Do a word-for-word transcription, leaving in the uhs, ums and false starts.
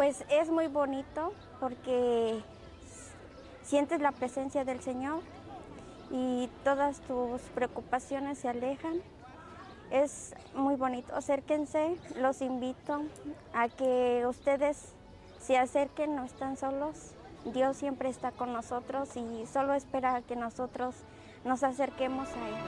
Pues es muy bonito porque sientes la presencia del Señor y todas tus preocupaciones se alejan. Es muy bonito. Acérquense, los invito a que ustedes se acerquen, no están solos. Dios siempre está con nosotros y solo espera a que nosotros nos acerquemos a Él.